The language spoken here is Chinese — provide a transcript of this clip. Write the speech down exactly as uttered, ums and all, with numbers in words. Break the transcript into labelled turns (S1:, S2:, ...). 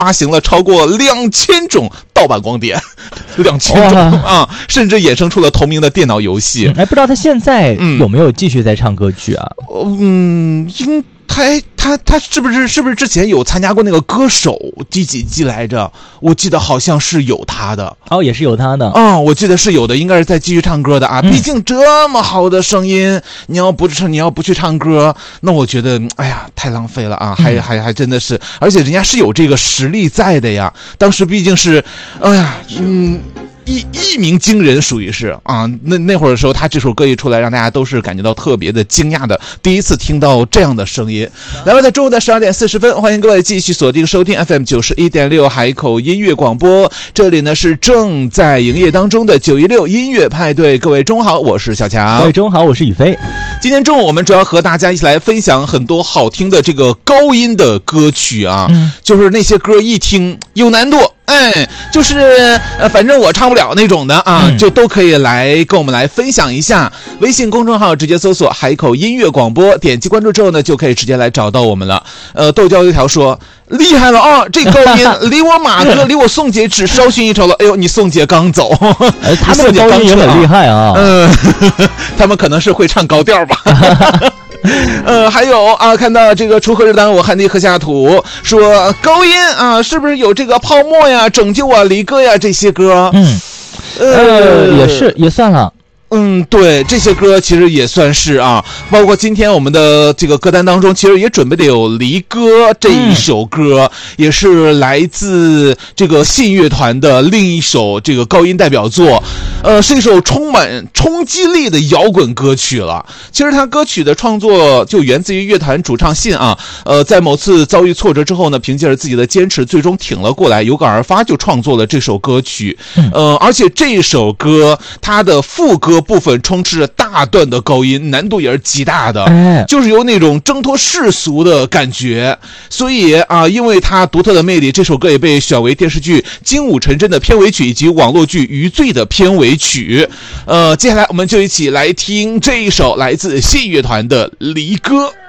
S1: 发行了超过两千种盗版光碟，两千种啊，甚至衍生出了同名的电脑游戏。
S2: 嗯、哎，不知道他现在有没有继续在唱歌曲啊？
S1: 嗯，应他他他是不是是不是之前有参加过那个歌手第几季来着？我记得好像是有他的。
S2: 哦，也是有他的。
S1: 嗯，我记得是有的，应该是在继续唱歌的啊。嗯、毕竟这么好的声音，你要不是你要不去唱歌，那我觉得哎呀太浪费了啊！还、嗯、还还真的是，而且人家是有这个实力在的呀。当时毕竟是，哎呀，嗯。一一鸣惊人，属于是啊，那那会儿的时候，他这首歌一出来，让大家都是感觉到特别的惊讶的，第一次听到这样的声音。来吧，在中午的十二点四十分，欢迎各位继续锁定收听 F M 九十一点六海口音乐广播，这里呢是正在营业当中的九一六音乐派对。各位中午好，我是小强。
S2: 各位中午好，我是宇飞。
S1: 今天中午我们主要和大家一起来分享很多好听的这个高音的歌曲啊，嗯、就是那些歌一听有难度。哎，就是呃，反正我唱不了那种的啊，嗯、就都可以来跟我们来分享一下。微信公众号直接搜索海口音乐广播，点击关注之后呢，就可以直接来找到我们了。呃，豆椒油条说厉害了啊，这高音离我马哥离我宋姐只稍逊一筹了。哎呦，你宋姐刚走，
S2: 哎、他们的高音也很厉害啊。嗯，
S1: 他们可能是会唱高调吧。呃，还有啊，看到这个锄禾日当午，汗滴禾下土，说高音啊，是不是有这个泡沫呀、拯救啊、离歌呀这些歌？嗯，
S2: 呃，也是也算了。
S1: 嗯，对，这些歌其实也算是啊，包括今天我们的这个歌单当中，其实也准备的有《离歌》这一首歌，嗯、也是来自这个信乐团的另一首这个高音代表作，呃，是一首充满冲击力的摇滚歌曲了。其实他歌曲的创作就源自于乐团主唱信啊，呃，在某次遭遇挫折之后呢，凭借着自己的坚持，最终挺了过来，有感而发就创作了这首歌曲。呃，而且这首歌它的副歌部分充斥着大段的高音，难度也是极大的，哎、就是有那种挣脱世俗的感觉。所以啊，因为它独特的魅力，这首歌也被选为电视剧《精武纯真》的片尾曲以及网络剧《余罪》的片尾曲。呃，接下来我们就一起来听这一首来自信乐团的《离歌》。